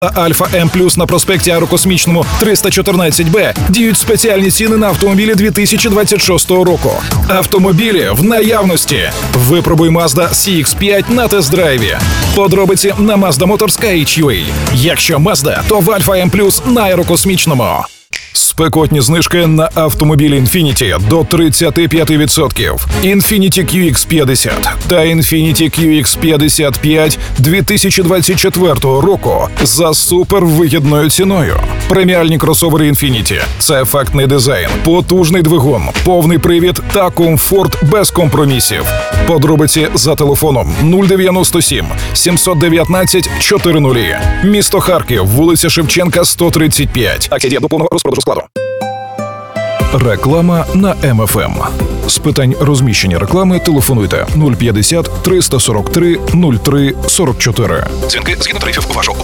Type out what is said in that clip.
Альфа М+, на проспекті Аерокосмічному 314Б діють спеціальні ціни на автомобілі 2026 року. Автомобілі в наявності. Випробуй Mazda CX-5 на тест-драйві. Подробиці на mazdamotors.ua. Якщо Mazda, то в Альфа М+, на Аерокосмічному. Спекотні знижки на автомобілі Infiniti до 35%. Infiniti QX50 та Infiniti QX55 2024 року за супервигідною ціною. Преміальні кросовери Infiniti – це ефектний дизайн, потужний двигун, повний привід та комфорт без компромісів. Подробиці за телефоном 097 719 400. Місто Харків, вулиця Шевченка, 135. Акція діє до повного розпродажу складу. Реклама на МФМ. З питань розміщення реклами телефонуйте 050 343 03 44. Дзвінки згідно тарифів вашого